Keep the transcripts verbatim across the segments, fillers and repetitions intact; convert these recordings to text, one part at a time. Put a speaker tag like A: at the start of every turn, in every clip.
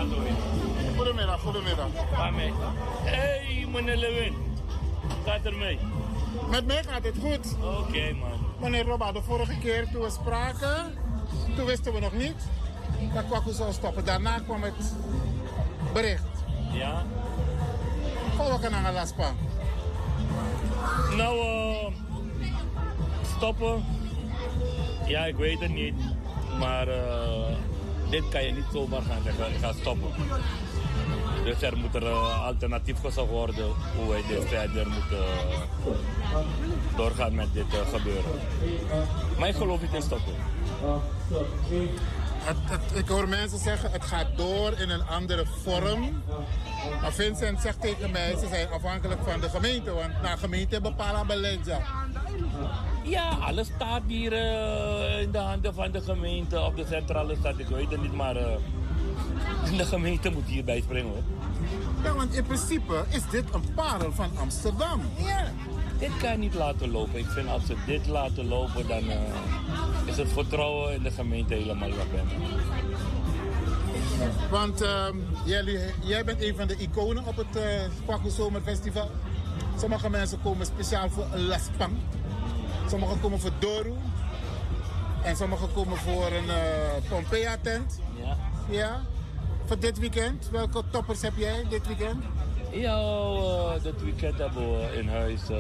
A: Goedemiddag, goedemiddag.
B: Waarmee? Hey, meneer Lewin. Gaat er mee?
A: Met mij gaat het goed.
B: Oké, okay, man.
A: Meneer Robba, de vorige keer toen we spraken, toen wisten we nog niet dat Kwaku zou stoppen. Daarna kwam het bericht.
B: Ja?
A: Wat kan aan Laspa?
B: Nou, uh, stoppen? Ja, ik weet het niet. Maar uh, dit kan je niet zomaar gaan zeggen, ik ga stoppen. Dus er moet er uh, alternatief gezocht worden hoe wij dit verder moeten uh, doorgaan met dit uh, gebeuren. Maar ik geloof niet in stoppen.
A: Het, het, ik hoor mensen zeggen het gaat door in een andere vorm. Maar Vincent zegt tegen mij, ze zijn afhankelijk van de gemeente, want naar gemeente bepalen beleid. Ja.
B: Ja, alles staat hier uh, in de handen van de gemeente of de centrale stad. Ik weet het niet, maar uh, de gemeente moet hierbij springen, hoor.
A: Ja, want in principe is dit een parel van Amsterdam.
B: Ja, dit kan je niet laten lopen. Ik vind als ze dit laten lopen, dan uh, is het vertrouwen in de gemeente helemaal weg.
A: Want uh, jij, jij bent een van de iconen op het uh, Kwaku Zomerfestival. Sommige mensen komen speciaal voor Laspang. Sommigen komen voor Doru. En sommigen komen voor een uh, Pompeia-tent.
B: Ja.
A: Ja. Voor dit weekend, welke toppers heb jij dit weekend?
B: Ja, uh, dit weekend hebben we in huis uh,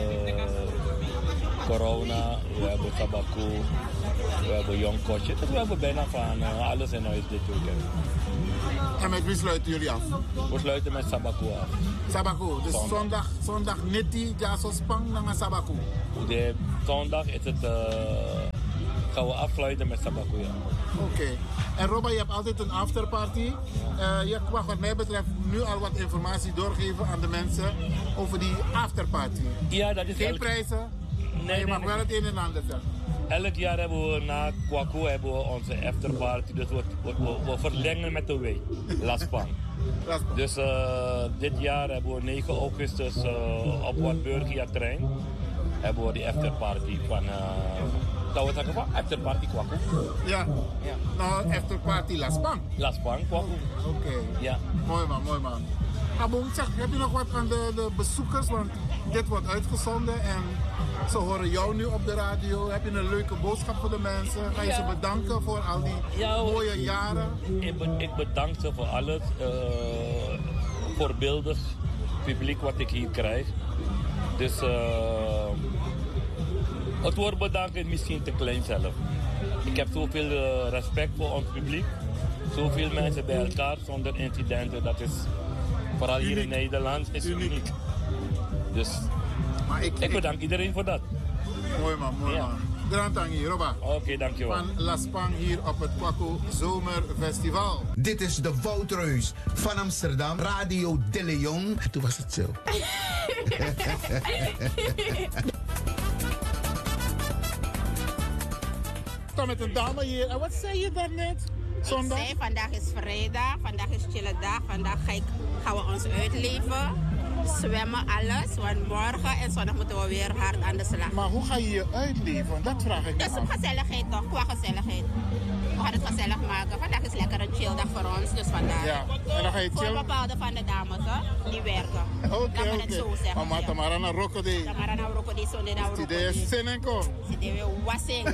B: Corona, we hebben Sabaku, we hebben Jong Kotje. Dus we hebben bijna van uh, alles in huis dit weekend.
A: En met wie sluiten jullie af?
B: We sluiten met Sabaku af.
A: Sabaku, dus zondag, zondag, zondag neti, ja, zo spang naar Sabaku.
B: De zondag is het, uh, gaan we afsluiten met Sabaku, ja.
A: Oké. Okay. En Robba, je hebt altijd een afterparty. Uh, je mag wat mij betreft nu al wat informatie doorgeven aan de mensen over die afterparty.
B: Ja, dat is
A: geen
B: elk...
A: prijzen, nee, maar je
B: nee,
A: mag
B: nee.
A: wel het een en ander zeggen.
B: Elk jaar hebben we na Kwaku hebben we onze afterparty. Dus we, we, we, we verlengen met de week. Laspang. Dus uh, dit jaar hebben we negen augustus uh, op Wat Burgia trein hebben we die afterparty van... Uh, dat we zeggen van afterparty Kwaku.
A: Ja. ja. Nou, afterparty Laspang.
B: Laspang Kwaku.
A: Oké. Okay.
B: Ja.
A: Mooi man, mooi man. Abong, zeg, heb je nog wat aan de, de bezoekers? Want dit wordt uitgezonden en ze horen jou nu op de radio. Heb je een leuke boodschap voor de mensen? Ga je ja. ze bedanken voor al die ja, mooie jaren?
B: Ik, be, ik bedank ze voor alles. Uh, voorbeeldig publiek wat ik hier krijg. Dus uh, het woord bedanken is misschien te klein zelf. Ik heb zoveel uh, respect voor ons publiek. Zoveel mensen bij elkaar zonder incidenten. Dat is vooral hier uniek. In Nederland is uniek. uniek. Dus maar ik, ik bedank ik... iedereen voor dat.
A: Mooi man, mooi ja. man. Grand Tangi, Robba.
B: Oké, okay, dankjewel.
A: Van Laspang hier op het Kwaku Zomerfestival.
C: Dit is de Woutreus van Amsterdam, Radio De Leon. Toen was het zo.
A: Kom met een dame hier. En wat zei je daarnet? Zondag?
D: Ik zei, vandaag is vrijdag, vandaag is chille dag. Vandaag ga ik, gaan we ons uitleven. Zwemmen, alles. Want morgen en zondag moeten we weer hard aan de slag.
A: Maar hoe ga je je uitleven? Dat vraag ik me
D: af.
A: Dus
D: gezelligheid toch, qua gezelligheid. We gaan het gezellig maken. Vandaag is lekker een chill dag voor ons, dus vandaag.
A: Ja, en dan ga je chill?
D: Voor bepaalde van de dames, hè, die werken.
A: Oké,
D: okay,
A: oké. Okay.
D: Het zo zeggen.
A: Maar ja. Tamara na roko di.
D: Tamara na roko di, zonde na roko di.
A: Die is zin en kom.
D: Die is wassing.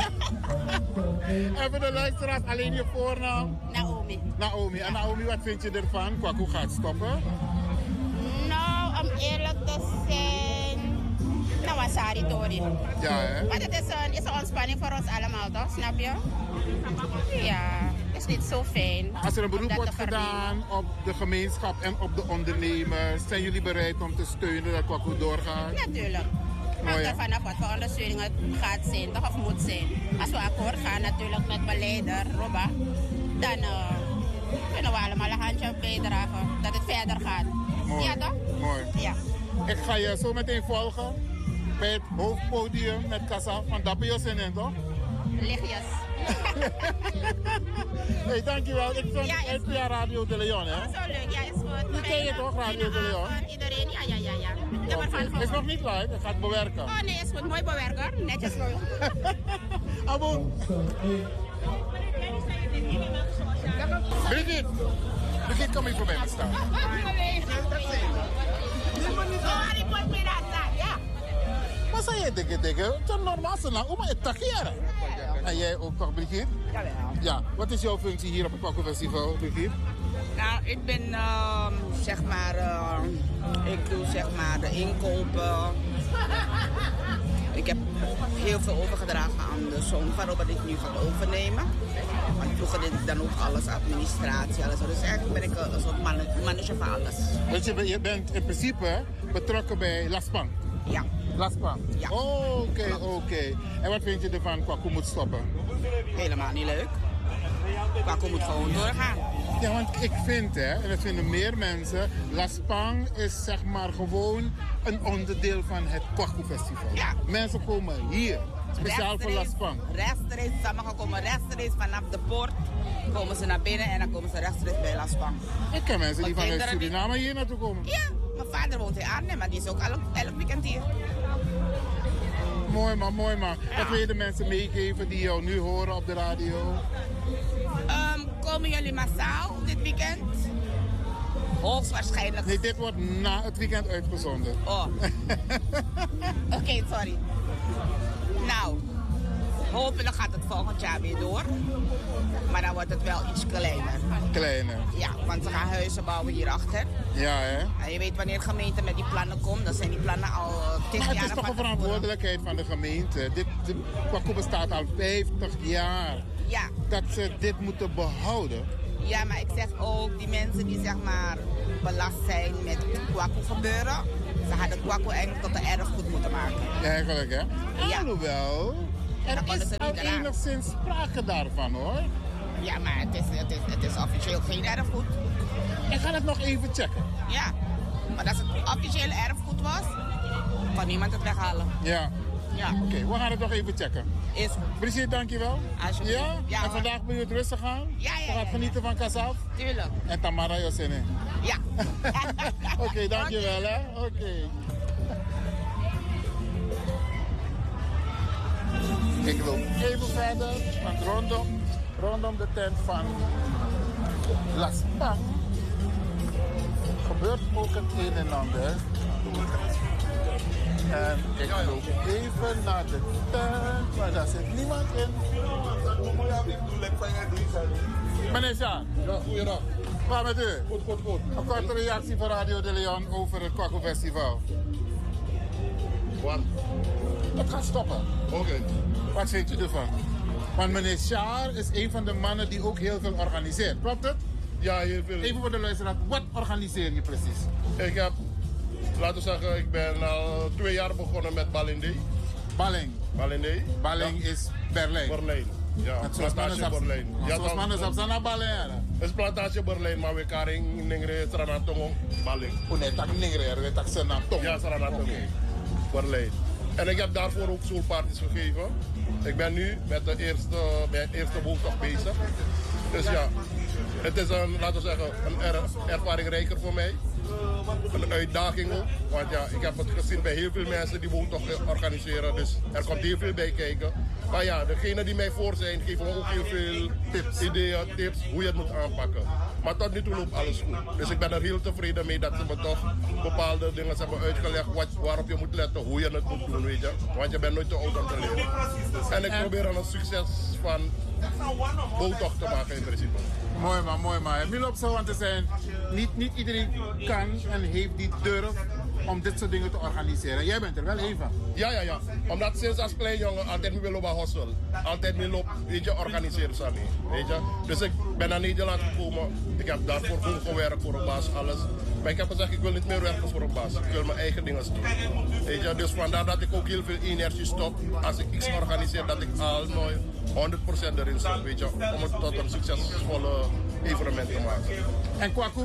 A: Even de luisteraars, alleen je voornaam?
D: Naomi.
A: Naomi. En Naomi, wat vind je ervan? Kwaku gaat stoppen?
D: Nou, om eerlijk te zijn, nou was Sari Tori.
A: Ja, hè?
D: Maar het is een, is een ontspanning voor ons allemaal, toch? Snap je? Ja, het is niet zo fijn.
A: Als er een beroep wordt gedaan op de gemeenschap en op de ondernemers, zijn jullie bereid om te steunen dat Kwaku doorgaat?
D: Natuurlijk. Hangt er vanaf wat voor ondersteuning het gaat zijn, toch? Of moet zijn. Als we akkoord gaan natuurlijk met mijn leider, Robba, dan uh, kunnen we allemaal een handje op bijdragen dat het verder gaat.
A: Mooi.
D: Ja, toch?
A: Mooi.
D: Ja.
A: Ik ga je zo meteen volgen bij het hoofdpodium met Kassa, want daar ben je zin in, toch?
D: Lichtjes.
A: Hey, dankjewel. Ik vind ja, S P A Radio De Leon, hè?
D: Oh, zo leuk. Ja, is goed.
A: Die ken je toch, Radio De Leon?
D: Van iedereen, ja, ja, ja, ja.
A: Okay. Het is nog niet live, het gaat bewerken.
D: Oh nee, is goed. Mooi bewerken. Netjes mooi.
A: Abon. Brigitte, Brigitte, kom even voorbij me staan. Wat zei je, dikke, dikke? Het is normaal, ze nou, oma, het tageren. En jij ook toch, Brigitte?
E: Jawel.
A: Ja, wat is jouw functie hier op het Kwaku Festival, Brigitte?
E: Nou, ik ben uh, zeg maar, uh, ik doe zeg maar de inkopen. Ik heb heel veel overgedragen aan de zoon van Robert die ik nu ga overnemen. Want vroeger deed ik dan ook alles, administratie, alles. Dus eigenlijk ben ik een soort man- manager van alles.
A: Dus je, je bent in principe betrokken bij Laspang?
E: Ja.
A: Laspang?
E: Ja.
A: Oh, oké, oké. Okay. En wat vind je ervan, Kwaku moet stoppen?
E: Helemaal niet leuk. Kwaku moet gewoon doorgaan.
A: Ja, want ik vind, hè, en dat vinden meer mensen, Laspang is zeg maar gewoon een onderdeel van het Kwaku Festival.
E: Ja.
A: Mensen komen hier, speciaal voor Laspang.
E: Rechtstreeks, sommigen komen rechtstreeks vanaf de poort. Komen ze naar binnen en dan komen ze rechtstreeks bij Laspang.
A: Ik ken mensen die
E: Wat
A: vanuit
E: kinderen die-
A: Suriname hier naartoe komen.
E: Ja, mijn vader woont in Arnhem, maar die is ook elk, elk weekend hier.
A: Mooi man, mooi man. Wat wil je de mensen meegeven die jou nu horen op de radio?
E: Um, komen jullie massaal dit weekend? Hoogstwaarschijnlijk.
A: Nee, dit wordt na het weekend uitgezonden.
E: Oh. Oké, okay, sorry. Nou, hopelijk gaat het volgend jaar weer door. Maar dan wordt het wel iets kleiner.
A: Kleiner.
E: Ja, want ze gaan huizen bouwen hierachter.
A: Ja, hè?
E: En je weet wanneer de gemeente met die plannen komt, dan zijn die plannen al uh, tig
A: Maar
E: jaar
A: het is toch een verantwoordelijkheid van de gemeente. Dit, dit Kwaku bestaat al vijftig jaar.
E: Ja.
A: Dat ze dit moeten behouden.
E: Ja, maar ik zeg ook, die mensen die zeg maar belast zijn met Kwaku gebeuren, ze hadden Kwaku eigenlijk tot een erfgoed moeten maken.
A: Ja, eigenlijk, hè?
E: Ja.
A: Alhoewel, er
E: Dan konden
A: is
E: ze
A: al
E: niet eraan.
A: enigszins sprake daarvan, hoor.
E: Ja, maar het is, het is, het is officieel geen erfgoed.
A: Ik ga het nog even checken.
E: Ja, maar als het officieel erfgoed was, kan niemand het weghalen.
A: Ja.
E: Ja,
A: Oké, we gaan het nog even checken.
E: is
A: Brigitte, dankjewel.
E: Alsjeblieft.
A: Ja?
E: Ja,
A: En
E: hoor.
A: vandaag ben je het rustig aan?
E: Ja, ja,
A: Je gaat
E: ja,
A: genieten van Kasaf?
E: tuurlijk.
A: En Tamara Josene.
E: Ja.
A: Oké, dankjewel, hè. Oké. Ik loop even verder, want rondom, rondom de tent van Laspang gebeurt ook het een en ander. En ik loop even naar de tent, maar daar zit niemand in. Meneer Sjaan.
F: Ja, goeiedag.
A: Waar met u?
F: Goed, goed, goed.
A: Een korte reactie van Radio de Leon over het Kwaku Festival.
F: Wat?
A: Het gaat stoppen.
F: Oké.
A: Wat vindt u ervan? Want meneer Sjaar is een van de mannen die ook heel veel organiseert. Klopt het?
F: Ja, heel veel.
A: Even voor de luisteraar, wat organiseer je precies?
F: Ik heb, laten we zeggen, ik ben al twee jaar begonnen met Balinde.
A: Balling.
F: Balinde.
A: Balling is Berlijn.
F: Berlijn. Ja,
A: Het zoals mannen
F: plantage Berlijn.
A: zap- zoals mannen zap- zijn naar Balling.
F: Het is plantage Berlijn, maar we karing ningre Sranatongo Balling.
A: Oh nee, tak ningreer, we tak ze naar Tom.
F: Ja, Sranatongo. Berlijn. En ik heb daarvoor ook soulparties gegeven. Ik ben nu met de eerste, mijn eerste boottocht bezig. Dus ja, het is een, laten we zeggen, een er, ervaring rijker voor mij. Een uitdaging ook. Want ja, ik heb het gezien bij heel veel mensen die boottochten organiseren. Dus er komt heel veel bij kijken. Maar ja, degenen die mij voor zijn, geven me ook heel veel tips, ideeën, tips hoe je het moet aanpakken. Maar tot nu toe loopt alles goed. Dus ik ben er heel tevreden mee dat ze me toch bepaalde dingen hebben uitgelegd wat, waarop je moet letten, hoe je het moet doen, weet je. Want je bent nooit te oud om te leren. En ik probeer er een succes van boottocht te maken in principe.
A: Mooi man, mooi man. Het op zo aan te zijn, niet, niet iedereen kan en heeft die durf om dit soort dingen te organiseren. Jij bent er wel even.
F: Ja, ja, ja. Omdat sinds als klein jongen altijd me willen hostel. Altijd me loop, weet je, organiseren samen. Weet je. Dus ik ben naar Nederland gekomen. Ik heb daarvoor goed gewerkt voor een baas, alles. Maar ik heb gezegd, ik wil niet meer werken voor een baas. Ik wil mijn eigen dingen doen. Weet je. Dus vandaar dat ik ook heel veel energie stop. Als ik iets organiseer, dat ik al nooit honderd procent erin stop. Weet je. Om het tot een succesvolle evenement te maken.
A: En Kwaku?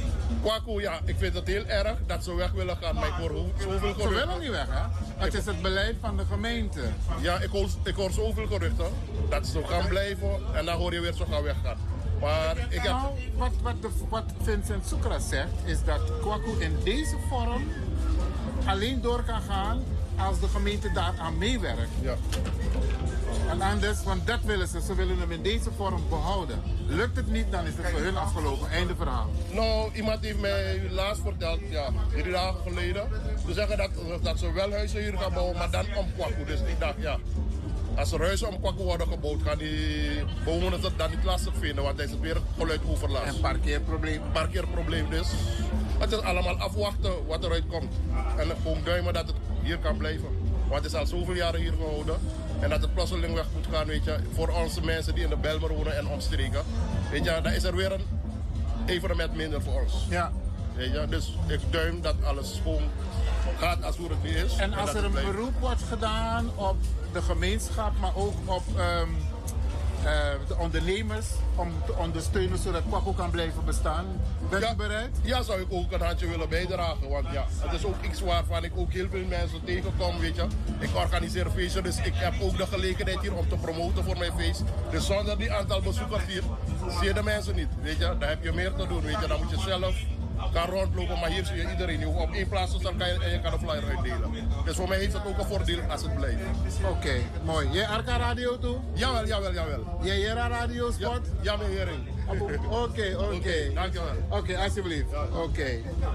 F: Kwaku, ja, ik vind het heel erg dat ze weg willen gaan. Maar ik hoor zoveel
A: Ze
F: geruchten.
A: willen niet weg, hè? Het is het beleid van de gemeente.
F: Ja, ik hoor, ik hoor zoveel geruchten dat ze gaan blijven en dan hoor je weer ze gaan weggaan. Maar ik heb...
A: Nou, wat, wat, de, wat Vincent Soekra zegt, is dat Kwaku in deze vorm alleen door kan gaan als de gemeente daaraan meewerkt.
F: Ja.
A: En anders, want dat willen ze. Ze willen hem in deze vorm behouden. Lukt het niet, dan is het voor hun afgelopen. Einde verhaal.
F: Nou, iemand heeft mij laatst verteld, ja, drie dagen geleden. Ze zeggen dat, dat ze wel huizen hier gaan bouwen, maar dan om Kwaku. Dus ik dacht, ja, als er huizen om Kwaku worden gebouwd, gaan die bewoners het dan niet lastig vinden, want hij is weer geluidoverlast.
A: En parkeerprobleem.
F: Parkeerprobleem dus. Het is allemaal afwachten wat eruit komt. En gewoon duimen dat het hier kan blijven. Want het is al zoveel jaren hier gehouden. En dat het plotseling weg moet gaan, weet je, voor onze mensen die in de Bijlmer wonen en omstreken. Weet je, dan is er weer een evenement minder voor ons.
A: Ja.
F: Weet je, dus ik duim dat alles gewoon gaat als hoe het nu is.
A: En als
F: dat
A: er
F: het
A: een
F: blijft.
A: beroep wordt gedaan op de gemeenschap, maar ook op ehm, eh, de ondernemers om te ondersteunen zodat Kwaku kan blijven bestaan, bent
F: Ja.
A: u bereid?
F: Ja, zou ik ook een handje willen bijdragen. Want ja, het is ook iets waarvan ik ook heel veel mensen tegenkom, weet je. Ik organiseer feesten, dus ik heb ook de gelegenheid hier om te promoten voor mijn feest. Dus zonder die aantal bezoekers hier, zie je de mensen niet, weet je. Dan heb je meer te doen, weet je. Dan moet je zelf gaan rondlopen, maar hier zie je iedereen. Je hoeft op één plaats te staan kan je, en je kan een flyer uitdelen. Dus voor mij heeft het ook een voordeel als het blijft.
A: Oké, mooi. Jij Arca Radio toe?
F: Jawel, jawel, jawel.
A: Jij Jera Radio
F: Ja,
A: Sport?
F: ja meneer.
A: Oké, oké.
F: Dankjewel.
A: Oké, alsjeblieft. Oké.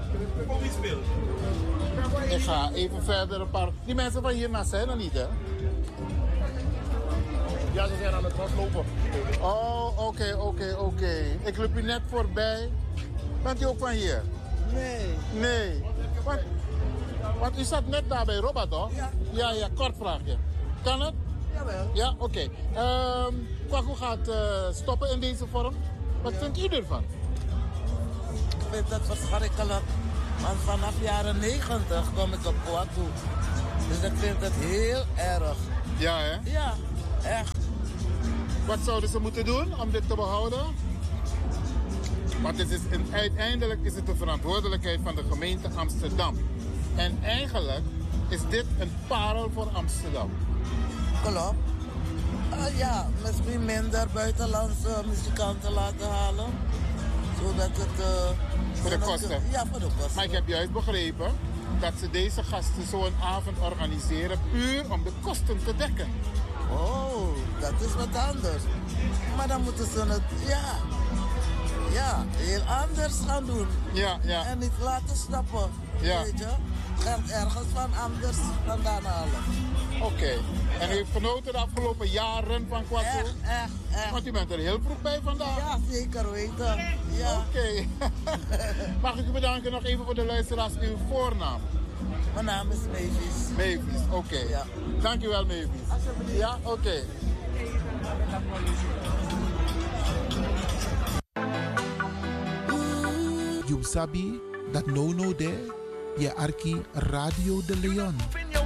A: Ik ga even verder een paar... Die mensen van hierna zijn er niet, hè?
F: Ja, ze zijn aan het rondlopen.
A: Oh, oké, oké, oké. Ik loop u net voorbij. Bent u ook van hier?
G: Nee.
A: Nee. Want, want u zat net daar bij Robert, toch?
G: Ja.
A: Ja, ja, kort vraagje. Kan het?
G: Jawel.
A: Ja, oké. Okay. Ehm, Kwaku gaat uh, stoppen in deze vorm. Wat vindt u ervan?
G: Ik vind dat verschrikkelijk. Want vanaf jaren negentig kom ik op Kwaku. Dus ik vind het heel erg.
A: Ja, hè?
G: Ja, echt.
A: Wat zouden ze moeten doen om dit te behouden? Want het is, uiteindelijk is het de verantwoordelijkheid van de gemeente Amsterdam. En eigenlijk is dit een parel voor Amsterdam.
G: Klopt. Uh, ja, misschien minder buitenlandse muzikanten laten halen. Zodat het... Uh,
A: Voor de kosten?
G: Ja, voor de kosten.
A: Maar ik heb juist begrepen dat ze deze gasten zo'n avond organiseren puur om de kosten te dekken.
G: Oh, dat is wat anders. Maar dan moeten ze het, ja, ja, heel anders gaan doen.
A: Ja, ja.
G: En niet laten stappen,
A: Ja.
G: weet je. Geld ergens van anders vandaan halen.
A: Oké. Okay. En u heeft genoten de afgelopen jaren van Kwaku?
G: Echt, echt, echt.
A: Want u bent er heel vroeg bij vandaag.
G: Ja, zeker weten. Ja.
A: Oké. Okay. Mag ik u bedanken nog even voor de luisteraars uw voornaam?
G: Mijn naam is Mavis.
A: Mavis, oké. Okay.
G: Ja.
A: Dankjewel Mavis.
G: Alsjeblieft.
A: Ja, oké. Okay.
H: You sabi that no no there, je arki Radio de Leon.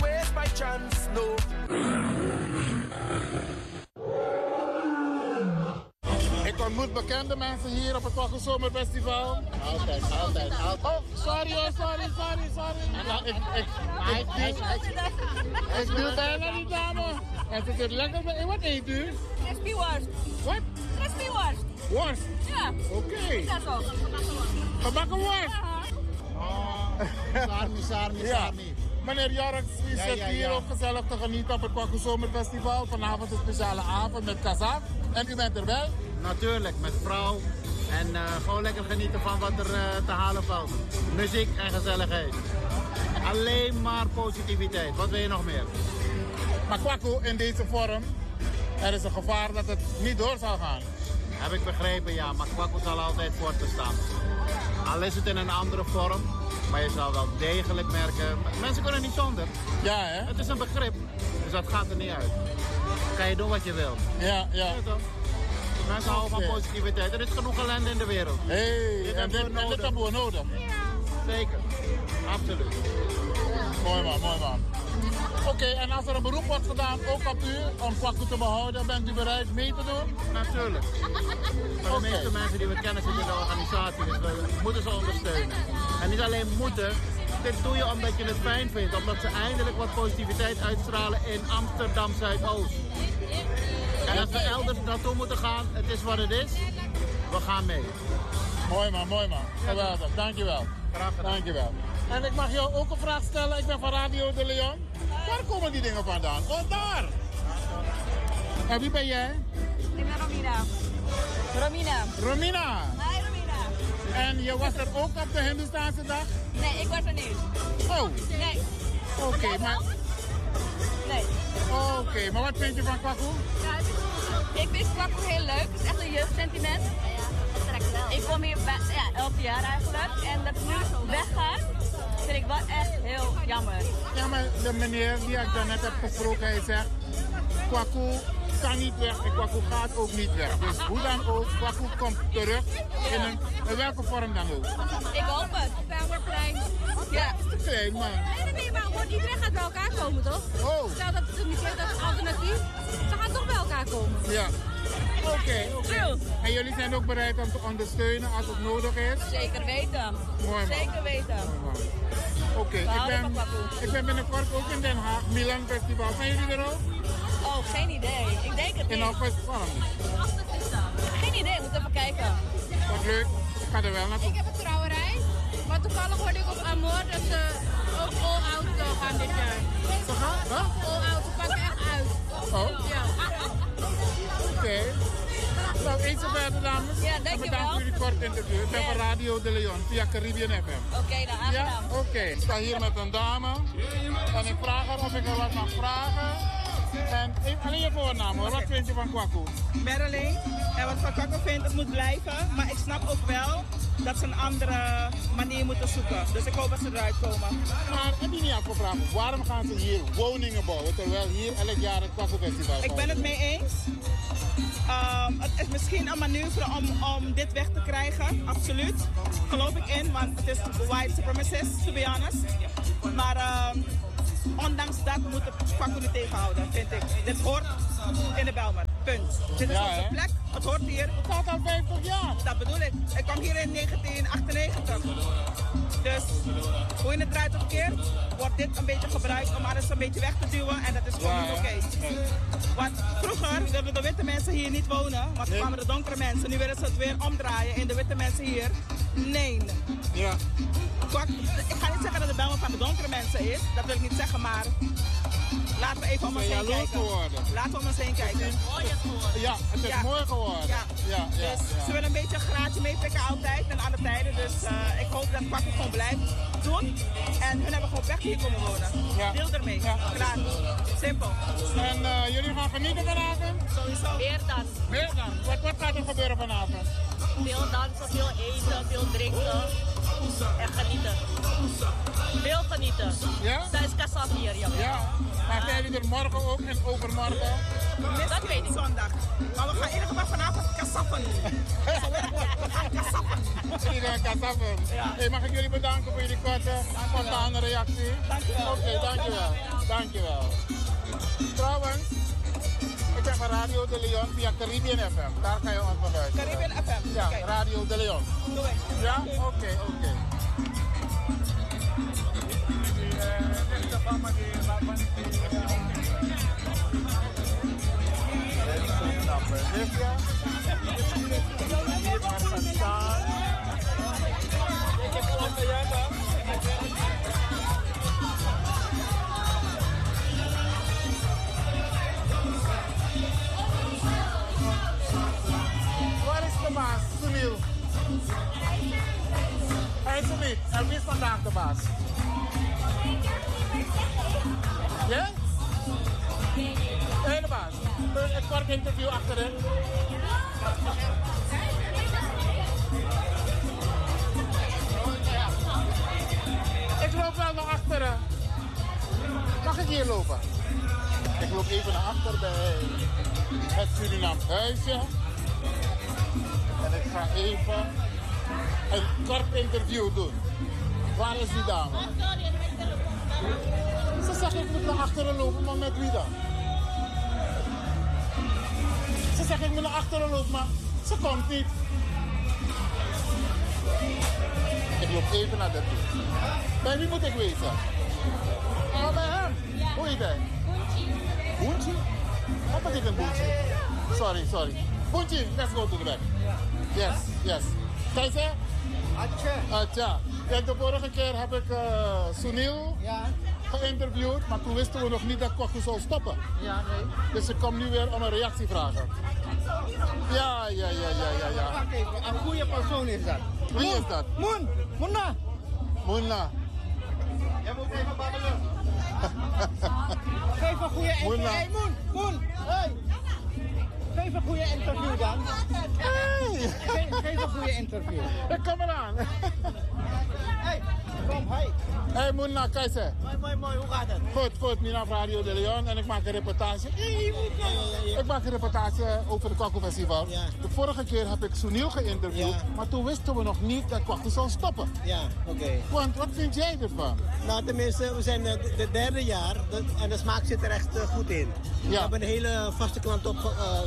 A: Ik ontmoet bekende mensen hier op het Kwaku Zomerfestival.
I: Altijd, altijd, altijd.
A: Oh, sorry hoor, sorry, sorry, sorry. Ja, ik, ik, ik, ik, ik duw bijna die dame. En ze zit lekker bij. Wat eet u?
J: Crispy worst.
A: Wat?
J: Crispy worst.
A: Worst?
J: Ja.
A: Oké. Okay.
J: Dat ook.
A: Gebakken worst?
I: Oh, sarmi, sarmi,
A: ja.
I: sarmi.
A: Meneer Jorks, u
I: Ja,
A: zit
I: ja,
A: hier
I: ja.
A: ook gezellig te genieten op het Kwaku Zomerfestival. Vanavond een speciale avond met kazak. En u bent erbij?
I: Natuurlijk, met vrouw. En uh, gewoon lekker genieten van wat er uh, te halen valt. Muziek en gezelligheid. Alleen maar positiviteit. Wat wil je nog meer?
A: Maar Kwaku in deze vorm, er is een gevaar dat het niet door zal gaan.
I: Heb ik begrepen, ja. Maar Kwaku zal altijd voor te staan. Al is het in een andere vorm. Maar je zal wel degelijk merken, mensen kunnen niet zonder.
A: Ja, hè?
I: Het is een begrip, dus dat gaat er niet uit. Kan je doen wat je wil.
A: Ja, ja.
I: Ja, toch? Mensen houden van
A: Oké.
I: positiviteit. Er is genoeg ellende in de wereld.
A: Hé, hey,
I: Dit
A: en,
I: hebben
A: dit,
I: we
A: en dit
I: nodig.
A: hebben we nodig.
I: Zeker. Absoluut.
A: Mooi man, mooi man. Oké, okay, en als er een beroep wordt gedaan, ook op u, om Kwaku te behouden, bent u bereid mee te doen?
I: Natuurlijk. Maar de
A: Oké.
I: meeste mensen die we kennen zitten in de organisatie, dus we moeten ze ondersteunen. En niet alleen moeten, dit doe je omdat je het fijn vindt, omdat ze eindelijk wat positiviteit uitstralen in Amsterdam Zuidoost. En als we elders naartoe moeten gaan, het is wat het is, we gaan mee.
A: Mooi man, mooi man. Geweldig, dankjewel.
I: Graag gedaan.
A: Dankjewel. En ik mag jou ook een vraag stellen. Ik ben van Radio de Leon. Waar komen die dingen vandaan? Oh, daar! En wie ben jij?
J: Ik ben Romina. Romina.
A: Romina.
J: Hi Romina.
A: En je was er ook op de Hindoestaanse dag?
J: Nee, ik was er niet.
A: Oh.
J: Nee.
A: Oké, okay, maar...
J: Nee.
A: Oké, okay, maar wat vind je van Kwaku?
J: Ik vind Kwaku heel leuk. Het is echt een jeugdsentiment. Ik kom hier bij, ja, elk jaar eigenlijk. En dat het nu weggaat, vind ik wel echt heel jammer.
A: Ja, maar de meneer die ik daarnet heb gesproken, hij zegt... Kwaku kan niet weg en Kwaku gaat ook niet weg. Dus hoe dan ook, Kwaku komt terug in, een, in welke vorm dan ook.
J: Ik hoop het. Pelmerplein. Ja.
A: Het is te klein, maar...
J: Nee, nee, nee, maar gewoon iedereen gaat bij elkaar komen, toch?
A: Oh.
J: Stel dat het niet is, dat is alternatief. Ze gaan toch bij elkaar komen.
A: Ja. Oké, okay, oké. Okay. En jullie zijn ook bereid om te ondersteunen als het nodig is?
J: Zeker weten.
A: Mooi man.
J: Zeker weten.
A: Oké, okay, ik, ben, ik ben binnenkort ook in Den Haag, Milan Festival. Zijn jullie er ook?
J: Oh, geen idee. Ik denk het niet.
A: In augustus, waarom niet?
J: Geen idee, ik moet even kijken.
A: Wat leuk, ik ga er wel naartoe.
J: Ik heb een trouwerij, maar toevallig hoorde ik op Amor dat ze ook all out uh, gaan dit jaar.
A: Ze gaan? Wat?
J: All out, ze pakken echt uit.
A: Oh?
J: Ja.
A: Oké. Okay. Nou, eens zo verder, dames.
J: Ja, dankjewel.
A: Bedankt voor dit kort interview. Ik ben van Radio De Leon via Caribbean F M.
J: Oké, okay, dan aangenaam.
A: Ja, oké. Okay. Ik sta hier met een dame en ik vraag haar of ik er wat mag vragen. En alleen je voornaam hoor, wat vind je van Kwaku?
E: Marilyn. En wat van Kwaku vindt, het moet blijven. Maar ik snap ook wel dat ze een andere manier moeten zoeken. Dus ik hoop dat ze eruit komen.
A: Maar heb je niet afgevraagd, waarom gaan ze hier woningen bouwen terwijl hier elk jaar het Kwaku Festival is?
E: Ik ben het mee eens. Um, het is misschien een manoeuvre om, om dit weg te krijgen, absoluut. Geloof ik in, want het is white supremacist, to be honest. Maar um, ondanks dat moet het Kwaku niet tegenhouden, vind ik. Dit hoort in de Bijlmer, punt. Dit is
A: ja,
E: onze
A: hè?
E: plek, het hoort hier.
A: Het staat al vijftig jaar.
E: Dat bedoel ik. Ik kwam hier in negentien achtennegentig. Dus hoe je het draait of keert, wordt dit een beetje gebruikt om alles een beetje weg te duwen en dat is gewoon
A: ja,
E: niet oké. Okay. Ja. Want vroeger wilden de witte mensen hier niet wonen, want nee. kwamen de donkere mensen. Nu willen ze het weer omdraaien en de witte mensen hier. Nee.
A: Ja.
E: Ik ga niet zeggen dat de Bijlmer van de donkere mensen is, dat wil ik niet zeggen, maar laten we even om ons heen kijken.
A: Geworden.
E: Laten we om ons heen kijken.
A: Ja, het is ja. mooi geworden.
E: Ja.
A: Ja, ja,
E: dus
A: ja.
E: ze willen een beetje een graadje meepikken altijd en alle tijden. Dus uh, ik hoop dat Kwaku gewoon blijft doen. En hun hebben gewoon weg hier komen wonen. Ja. Deel ermee. Ja. Klaar. Simpel.
A: En uh, jullie gaan genieten vanavond?
E: Sowieso.
J: Meer dan.
A: Meer dan? Wat, wat gaat er gebeuren vanavond?
J: Veel dansen, veel eten, veel drinken. En genieten. Veel genieten.
A: Ja?
J: Dat is kasaf hier, ja.
A: Ja. Maar zijn jullie er morgen ook en overmorgen?
E: Dat weet ik. Zondag. Maar we gaan in ieder geval vanavond kassaffen. Zo werkt het. We gaan kassaffen.
A: Jullie gaan kassaffen. Ja. Hey, mag ik jullie bedanken voor jullie korte, spontane reactie?
E: Dankjewel.
A: Oké, okay, dankjewel. Dankjewel. Trouwens, ik ben van Radio De Leon via Caribbean F M. Daar kan je ons van luisteren.
E: Caribbean F M?
A: Ja,
E: okay.
A: Radio De Leon.
E: Doe ik.
A: Ja? Oké, okay, oké. Okay. Waar is de baas, Sunil? Hij is er niet. En wie is vandaag de baas? Ja? Hé, de baas. Een kort interview achterin. Ik loop wel naar achteren. Mag ik hier lopen? Ik loop even naar achter bij het Surinaams huisje. En ik ga even een kort interview doen. Waar is die dame? Ze zegt ik moet naar achteren lopen, maar met wie dan? Ze zegt ik moet naar achteren lopen, maar ze komt niet. Ik loop even naar de toe. Bij wie moet ik weten? Oh, bij hem. Hoe heet hij? Boentje. Wat betekent Boentje? Sorry, sorry. Boentje, let's go to the back. Yes, yes. Zij zei?
K: Atja.
A: Atja. Ja, de vorige keer heb ik uh, Sunil
K: ja.
A: geïnterviewd, maar toen wisten we nog niet dat Kwaku zou stoppen.
I: Ja, nee.
A: Dus ik kom nu weer om een reactie vragen. Ja, ja, ja, ja, ja, ja.
I: Wacht even, een goede persoon is dat.
A: Wie is dat?
I: Moen, Moena.
A: Moena.
I: Jij moet even babbelen. Geef een goede interview.
A: Moena.
I: Hey, Moen, Moen, hey. Geef een goede interview dan.
A: Hey.
I: Geef, geef een goede interview.
A: Ik kom eraan.
I: Hey, kom, hey.
A: Hey Moena, kijk eens.
I: Mooi, mooi, mooi, hoe gaat het?
A: Goed, goed, Mina van Radio de Leon en ik maak een reportage. Ik maak een reportage over het Kwaku Festival.
K: Ja.
A: De vorige keer heb ik Sunil geïnterviewd,
K: Ja.
A: maar toen wisten we nog niet dat Kwaku zou stoppen.
K: Ja, oké.
A: Want wat vind jij ervan?
K: Nou, tenminste, we zijn het de derde jaar dat- en de smaak zit er echt eh, goed in. We hebben een hele vaste klant op,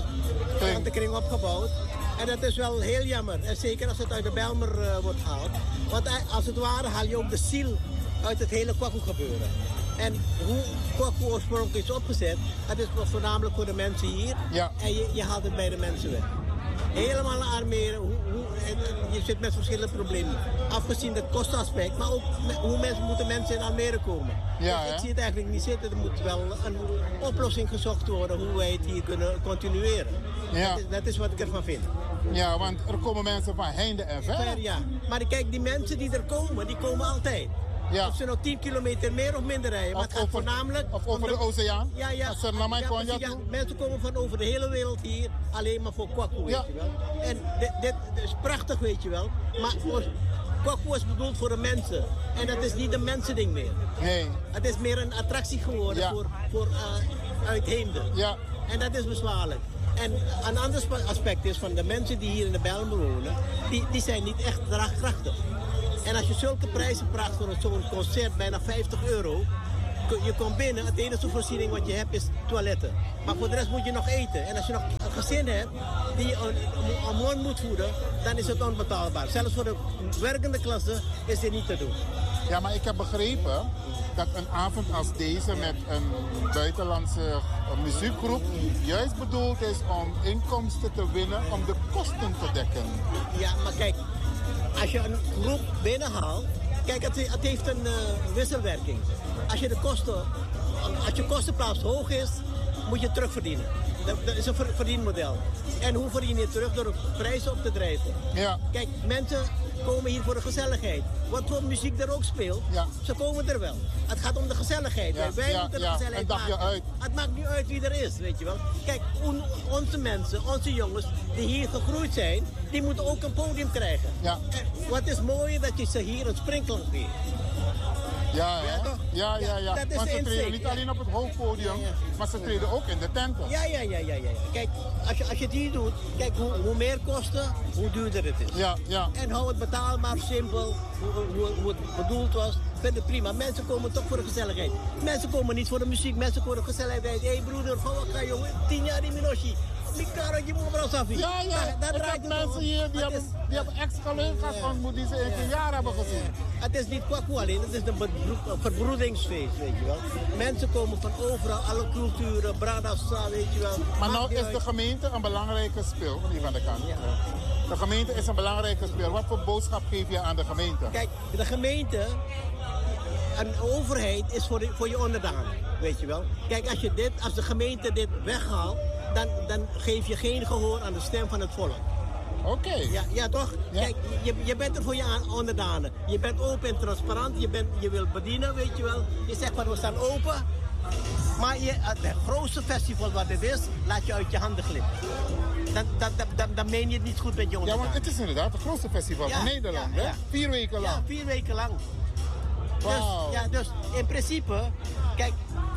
K: eh, klantenkring opgebouwd. En dat is wel heel jammer. En zeker als het uit de Bijlmer eh, wordt gehaald. Want eh, als het ware haal je ook de ziel uit het hele Kwaku gebeuren. En hoe Kwaku oorspronkelijk is opgezet, dat is voornamelijk voor de mensen hier.
A: Ja.
K: En je, je haalt het bij de mensen weg. Helemaal naar Armeren. Hoe, hoe, en, en je zit met verschillende problemen. Afgezien het kostenaspect, maar ook me- hoe mensen, moeten mensen in Almere komen.
A: Ja,
K: Dus ik
A: hè?
K: zie het eigenlijk niet zitten. Er moet wel een oplossing gezocht worden hoe wij het hier kunnen continueren.
A: Ja.
K: Dat, is, dat is wat ik ervan vind.
A: Ja, want er komen mensen van heinde en ver.
K: Ver, ja. Maar kijk, die mensen die er komen, die komen altijd.
A: Ja.
K: Of ze nou tien kilometer meer of minder rijden. Maar
A: Of
K: het gaat
A: over-
K: voornamelijk...
A: of
K: om
A: over de oceaan.
K: Ja, ja.
A: Als er naar mij
K: ja,
A: komt, ja,
K: precies,
A: toe.
K: Mensen komen van over de hele wereld hier. Alleen maar voor Kwaku, weet
A: Ja.
K: je wel. En dit, dit is prachtig, weet je wel. Maar voor- Kwaku is bedoeld voor de mensen. En dat is niet een mensending meer.
A: Nee.
K: Het is meer een attractie geworden
A: Ja.
K: voor, voor uh, uitheemden.
A: Ja.
K: En dat is bezwaarlijk. En een ander spa- aspect is van de mensen die hier in de Bijlmer wonen, die, die zijn niet echt draagkrachtig. En als je zulke prijzen vraagt voor zo'n concert, bijna vijftig euro, ko- je komt binnen, het enige voorziening wat je hebt is toiletten. Maar voor de rest moet je nog eten. En als je nog een gezin hebt die je een, een man moet voeden, dan is het onbetaalbaar. Zelfs voor de werkende klasse is dit niet te doen.
A: Ja, maar ik heb begrepen dat een avond als deze met een buitenlandse eh, muziekgroep juist bedoeld is om inkomsten te winnen om de kosten te dekken.
K: Ja, maar kijk, als je een groep binnenhaalt, kijk, het, het heeft een eh, wisselwerking. Als je de kosten, als je kostenplaats hoog is, moet je terugverdienen. Dat, dat is een ver- verdienmodel. En hoe verdien je terug? Door de prijzen op te drijven.
A: Ja.
K: Kijk, mensen komen hier voor de gezelligheid. Wat voor muziek er ook speelt,
A: Ja.
K: ze komen er wel. Het gaat om de gezelligheid.
A: Ja,
K: Wij
A: ja,
K: moeten de
A: ja,
K: gezelligheid
A: een dagje
K: maken.
A: uit.
K: Het maakt niet uit wie er is, weet je wel. Kijk, on- onze mensen, onze jongens die hier gegroeid zijn, die moeten ook een podium krijgen.
A: Ja.
K: En wat is mooi dat je ze hier een springklank geeft.
A: Ja, hè?
K: Ja, toch?
A: Ja, ja, ja.
K: Dat is
A: Want
K: de
A: ze treden
K: insteek,
A: niet
K: ja.
A: alleen op het hoofdpodium,
K: Ja, ja.
A: maar ze treden ook in de tenten.
K: Ja, ja, ja, ja, ja. ja. Kijk, als je, als je het hier doet, kijk, hoe, hoe meer kosten, hoe duurder het is.
A: Ja, ja.
K: En hou het betaalbaar, simpel, hoe, hoe, hoe het bedoeld was. Vind het prima. Mensen komen toch voor de gezelligheid. Mensen komen niet voor de muziek, mensen voor de gezelligheid. Hé hey broeder, van wat ga jongen? Tien jaar in Minoshi. Mikaro, je moet wel Safi.
A: Ja, ja.
K: Daar, daar
A: Ik
K: draait
A: heb
K: het
A: mensen
K: om.
A: hier die
K: Het
A: hebben,
K: is-
A: die hebben ex-collega's
K: Ja.
A: ontmoet die ze in een jaar hebben gezien.
K: Het is niet Kwaku alleen, het is een bedro- een verbroedingsfeest, weet je wel. Mensen komen van overal, alle culturen, Bradassa, weet je wel.
A: Maar
K: Maakt
A: nou
K: niet
A: is
K: uit.
A: de gemeente een belangrijke speel. Hier van de kant.
K: Ja.
A: De gemeente is een belangrijke speel. Wat voor boodschap geef je aan de gemeente?
K: Kijk, de gemeente, een overheid is voor, de- voor je onderdanen, weet je wel. Kijk, als, je dit, als de gemeente dit weghaalt, dan, dan geef je geen gehoor aan de stem van het volk.
A: Oké.
K: Ja, ja toch?
A: Ja.
K: Kijk, je, je bent er voor je aan- onderdanen. Je bent open en transparant, je, bent, je wilt bedienen, weet je wel. Je zegt van we staan open. Maar je, het grootste festival wat het is, laat je uit je handen glippen. Dan, dan, dan, dan, dan meen je het niet goed met je
A: Ja,
K: onderdanen.
A: want het is inderdaad het grootste festival
K: Ja,
A: van Nederland.
K: ja,
A: hè?
K: ja.
A: Vier weken lang.
K: Ja, vier weken lang.
A: Wauw.
K: Dus, ja, dus in principe, kijk,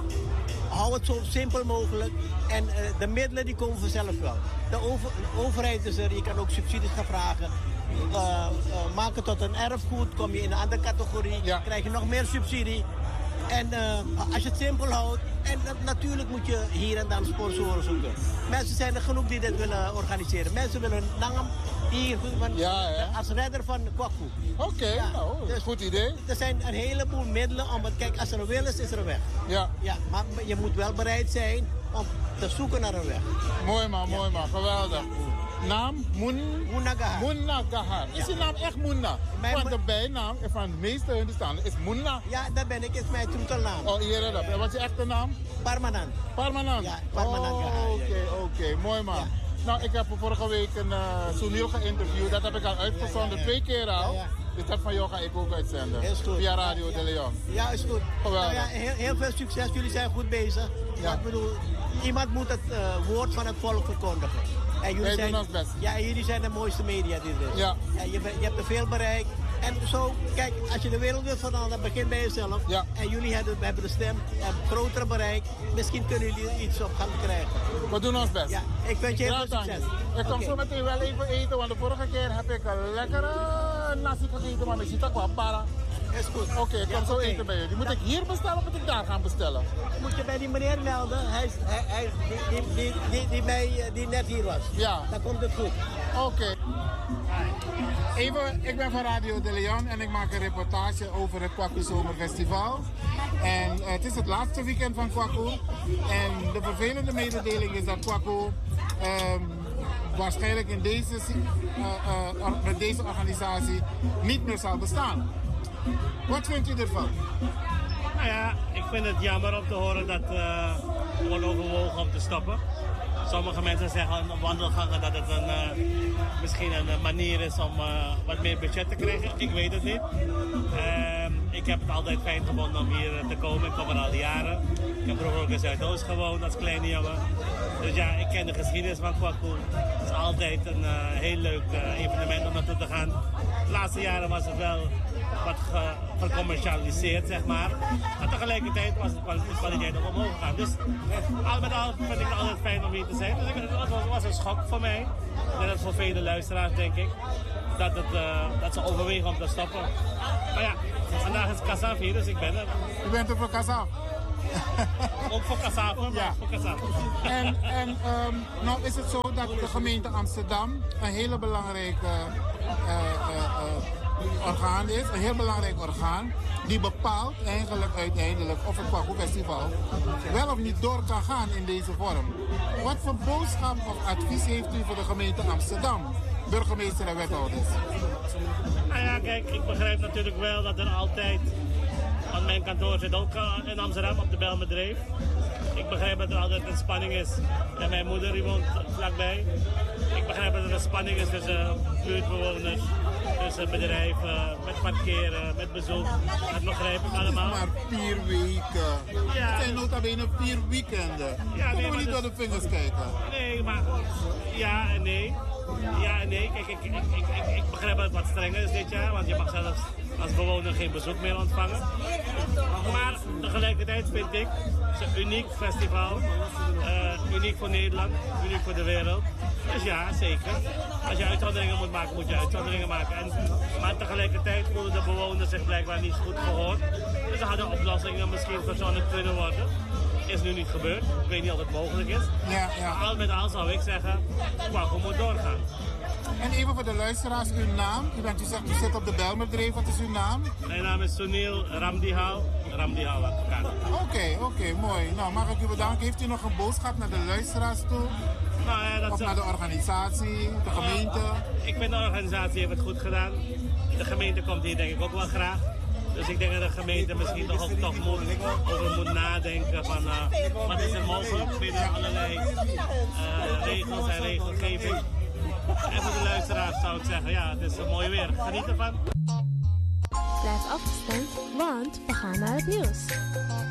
K: hou het zo simpel mogelijk. En eh, de middelen die komen vanzelf wel. De, over, de overheid is er, je kan ook subsidies gaan vragen. Uh, uh, maak het tot een erfgoed, kom je in een andere categorie,
A: Ja.
K: krijg je nog meer subsidie. En uh, als je het simpel houdt, en na- natuurlijk moet je hier en dan sponsoren zoeken. Mensen zijn er genoeg die dit willen organiseren. Mensen willen Nangam hier van,
A: Ja, hè?
K: als redder van Kwaku.
A: Oké,
K: Ja,
A: nou,
K: dus-
A: goed idee.
K: Er zijn een heleboel middelen om het, kijk, als er een wil is, is er een weg.
A: Ja,
K: Ja, maar je moet wel bereid zijn om te zoeken naar een weg.
A: mooi man, mooi man, geweldig. Naam? Mun...
K: Munagahar.
A: Munagahar. Is je naam echt Munna?
K: Mijn
A: Want de
K: mo-
A: bijnaam van de meeste Hindustanen is Munna.
K: Ja, dat ben ik. Is mijn troetelnaam.
A: Oh, hier dat. En wat is je echte naam?
K: Parmanand.
A: Parmanand?
K: Ja, Parmanand
A: Oh,
K: Gahar.
A: oké,
K: Ja, ja.
A: oké. Mooi man. Nou, ik heb vorige week een uh, Sunil geïnterviewd. Dat heb ik al uitgezonden,
K: Ja, ja, ja.
A: twee keer al.
K: Ja, ja.
A: Dus dat van jou ga ik ook uitzenden.
K: Is goed.
A: Via Radio
K: Ja,
A: de Leon.
K: Ja, is goed.
A: Geweldig.
K: Nou ja, heel, heel veel succes. Jullie zijn goed bezig.
A: Ja.
K: Ik bedoel, iemand moet het uh, woord van het volk verkondigen. En jullie
A: Wij
K: zijn,
A: doen ons best.
K: Ja, en jullie zijn de mooiste media die er is.
A: Ja.
K: En je, bent- je hebt er veel bereikt. En zo, kijk, als je de wereld wilt veranderen, begin bij jezelf.
A: Ja.
K: En jullie hebben, hebben de stem, hebben grotere bereik. Misschien kunnen jullie iets op gang krijgen.
A: We doen ons best.
K: Ja, ik wens je heel
A: Ja,
K: veel
A: dank je.
K: succes.
A: Ik kom
K: Oké.
A: zo meteen wel even eten, want de vorige keer heb ik een lekkere nasi gegeten, maar misschien ook wel para.
K: Is goed.
A: Oké, ik kom
K: Ja,
A: zo
K: oké.
A: eten bij jullie. Moet ik hier bestellen of moet ik daar gaan bestellen?
K: Moet je bij die meneer melden, hij, is- hij, hij, die, die, die, die, die, bij, die net hier was.
A: Ja.
K: Dan komt het goed.
A: Oké. Even, ik ben van Radio de Leon en ik maak een reportage over het Kwaku Zomerfestival. En uh, het is het laatste weekend van Kwaku. En de vervelende mededeling is dat Kwaku um, waarschijnlijk in deze, uh, uh, or, met deze organisatie niet meer zal bestaan. Wat vindt u ervan?
L: Nou ja, ik vind het jammer om te horen dat uh, er wordt overwogen om te stoppen. Sommige mensen zeggen aan wandelgangen dat het een, uh, misschien een uh, manier is om uh, wat meer budget te krijgen. Ik weet het niet. Uh, ik heb het altijd fijn gevonden om hier uh, te komen. Ik kom er al jaren. Ik heb vroeger ook in Zuidoost gewoond als kleine jongen. Dus ja, ik ken de geschiedenis van Kwaku. Het is altijd een uh, heel leuk uh, evenement om naartoe te gaan. De laatste jaren was het wel wat ge, gecommercialiseerd, zeg maar. Maar tegelijkertijd was het kwaliteit, kwaliteit ook omhoog gegaan. Dus al met al vind ik het altijd fijn om hier te zijn. Dus ik, het was, was een schok voor mij. En dat voor vele luisteraars, denk ik. Dat, het, uh, dat ze overwegen om te stoppen. Maar ja, vandaag is Kasaf hier, dus ik ben er.
A: U bent er voor Kasaf?
L: Ook voor Kasaf, maar
A: Ja.
L: voor Kasaf.
A: En, en um, nou is het zo dat de gemeente Amsterdam een hele belangrijke uh, uh, uh, orgaan is, een heel belangrijk orgaan, die bepaalt eigenlijk uiteindelijk of het Kwaku Festival wel of niet door kan gaan in deze vorm. Wat voor boodschap of advies heeft u voor de gemeente Amsterdam, burgemeester en wethouders?
L: Nou ja, kijk, ik begrijp natuurlijk wel dat er altijd, want mijn kantoor zit ook in Amsterdam op de Bijlmerdreef. Ik begrijp dat er altijd een spanning is. En mijn moeder die woont vlakbij. Ik begrijp dat er een spanning is tussen buurtbewoners, tussen bedrijven, met parkeren, met bezoek. Dat begrijp ik allemaal.
A: Maar vier weken.
L: Ja.
A: Het zijn nota bene vier weekenden.
L: Ja, nee,
A: Kunnen we
L: maar
A: niet
L: dus-
A: door de vingers kijken?
L: Nee, maar ja en nee. Ja en nee. Kijk, ik, ik, ik, ik, ik begrijp dat het wat strenger is dit jaar, want je mag zelfs als bewoner geen bezoek meer ontvangen. Maar tegelijkertijd vind ik het is een uniek festival. Uh, uniek voor Nederland, uniek voor de wereld. Dus ja, zeker. Als je uitzonderingen moet maken, moet je uitzonderingen maken. En, maar tegelijkertijd voelen de bewoners zich blijkbaar niet goed gehoord. Dus er hadden oplossingen misschien verzonnen kunnen worden. Is nu niet gebeurd. Ik weet niet of het mogelijk is.
A: Ja, ja.
L: Maar al met al zou ik zeggen, Kwaku moet doorgaan.
A: En even voor de luisteraars, uw naam. U, bent, u zegt u zit op de Bijlmerdreef. Wat is uw naam?
L: Mijn naam is Sunil Ramdihal. Ramdihal advocaat.
A: Oké, oké, mooi. Nou, mag ik u bedanken. Heeft u nog een boodschap naar de luisteraars toe?
L: Nou, ja, dat
A: of
L: zou-
A: naar de organisatie, de gemeente?
L: Ik vind de organisatie heeft het goed gedaan. De gemeente komt hier denk ik ook wel graag. Dus ik denk dat de gemeente misschien toch ook toch moet, over moet nadenken van uh, wat is er mogelijk binnen allerlei uh, regels en regelgeving. En voor de luisteraars zou ik zeggen, ja, het is een mooi weer. Geniet ervan.
M: Blijf afgestemd, want we gaan naar het nieuws.